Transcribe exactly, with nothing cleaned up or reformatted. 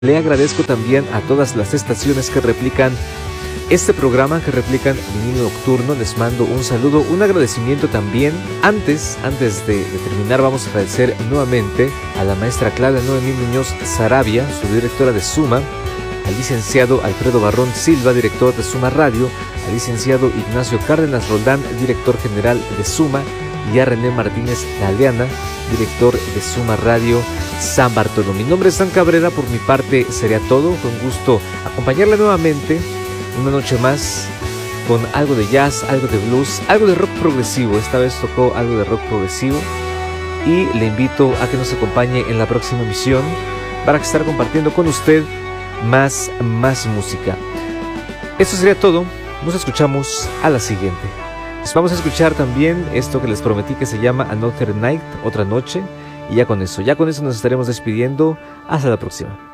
Le agradezco también a todas las estaciones que replican este programa, que replican Milenio Nocturno. Les mando un saludo, un agradecimiento también. Antes, antes de, de terminar, vamos a agradecer nuevamente a la maestra Claudia Noemí Muñoz Sarabia, su directora de Suma, al licenciado Alfredo Barrón Silva, director de Suma Radio, al licenciado Ignacio Cárdenas Roldán, director general de Suma, y a René Martínez Galeana, director de Suma Radio San Bartolomé. Mi nombre es Dan Cabrera, por mi parte sería todo. Con gusto acompañarle nuevamente una noche más con algo de jazz, algo de blues, algo de rock progresivo. Esta vez tocó algo de rock progresivo y le invito a que nos acompañe en la próxima emisión para estar compartiendo con usted más, más música. Eso sería todo. Nos escuchamos a la siguiente. Pues vamos a escuchar también esto que les prometí, que se llama Another Night, otra noche. Y ya con eso, ya con eso nos estaremos despidiendo. Hasta la próxima.